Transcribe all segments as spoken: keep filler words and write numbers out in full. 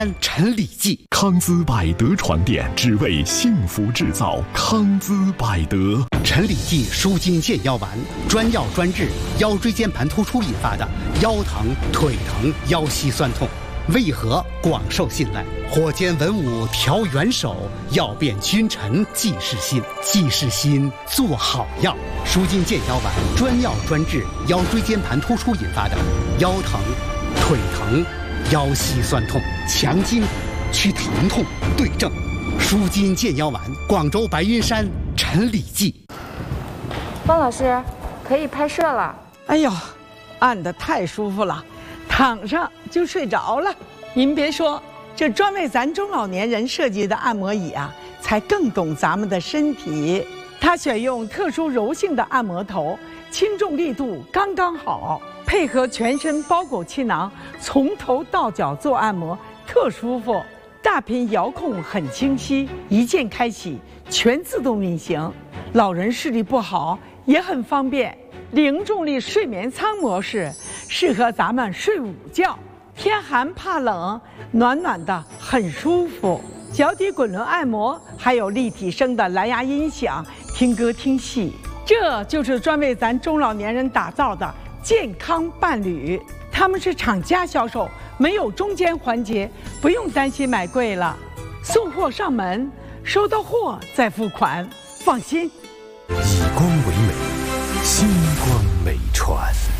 陈李济。 康姿百德传电，只为幸福制造。康姿百德， 陈李济舒筋健腰丸，专药专治腰椎间盘突出引发的腰疼、腿疼、腰膝酸痛，为何广受信赖？火尖文武调元首，药变君臣济世心。济世心做好药，舒筋健腰丸专药专治腰椎间盘突出引发的腰疼、腿疼、腰膝酸痛，强筋去疼痛，对症。舒筋健腰丸，广州白云山陈李济。 方老师，可以拍摄了。 哎呦，按得太舒服了，躺上就睡着了。您别说，这专为咱中老年人设计的按摩椅啊，才更懂咱们的身体。它选用特殊柔性的按摩头，轻重力度刚刚好，配合全身包裹气囊，从头到脚做按摩，特舒服。大屏遥控很清晰，一键开启，全自动运行。老人视力不好也很方便。零重力睡眠舱模式适合咱们睡午觉，天寒怕冷，暖暖的很舒服。脚底滚轮按摩，还有立体声的蓝牙音响，听歌听戏。这就是专为咱中老年人打造的健康伴侣。他们是厂家销售，没有中间环节，不用担心买贵了。送货上门，收到货再付款，放心。 以光为美，星光美传。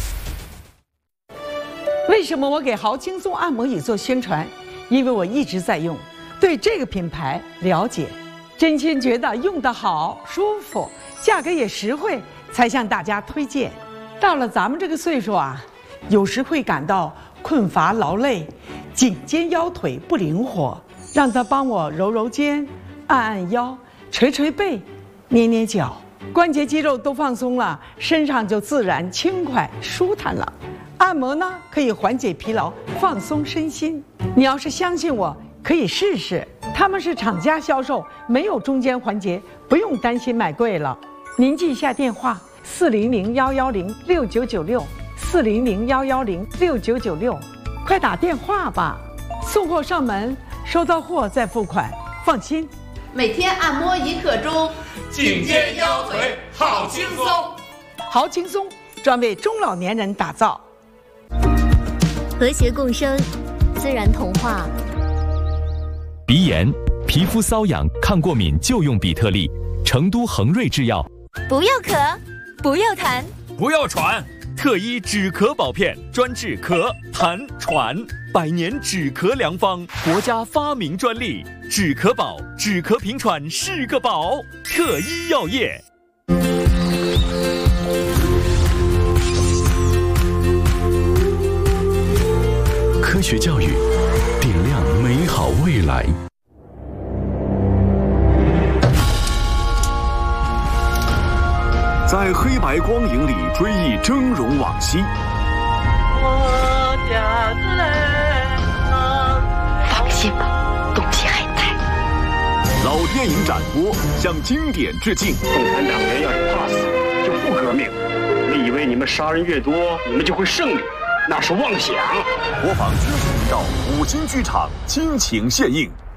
为什么我给豪轻松按摩椅做宣传？因为我一直在用，对这个品牌了解，真心觉得用得好、舒服，价格也实惠，才向大家推荐。到了咱们这个岁数啊，有时会感到困乏劳累，颈肩腰腿不灵活，让他帮我揉揉肩，按按腰，捶捶背，捏捏脚，关节肌肉都放松了，身上就自然轻快舒坦了。按摩呢，可以缓解疲劳，放松身心。你要是相信我，可以试试。他们是厂家销售，没有中间环节，不用担心买贵了。您记一下电话：四零零幺幺零六九九六。四零零幺幺零六九九六，快打电话吧！送货上门，收到货再付款，放心。 每天按摩一刻钟， 颈肩腰腿好轻松， 好轻松，专为中老年人打造。 和谐共生，自然童话。 鼻炎、皮肤瘙痒、抗过敏就用比特利，成都恒瑞制药。 不要咳，不要痰， 不要喘。 特医止咳宝片，专治咳、痰、喘，百年止咳良方，国家发明专利。止咳宝，止咳平喘是个宝。特医药业。 科学教育，点亮美好未来。在黑白光影里追忆峥嵘往昔。 放心吧，东西还在。 老电影展播向经典致敬。 共产党员要是怕死，就不革命。你们以为你们杀人越多，你们就会胜利？那是妄想。 播放今日频道五金剧场倾情献映。